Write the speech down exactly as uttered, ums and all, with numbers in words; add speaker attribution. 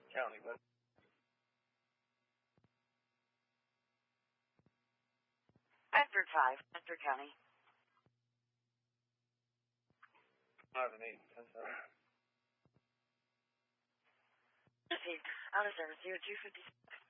Speaker 1: County, but
Speaker 2: Bedford five, Bedford County.
Speaker 1: five and eight, ten seven.
Speaker 2: Received. Out of service, zero two fifty-six.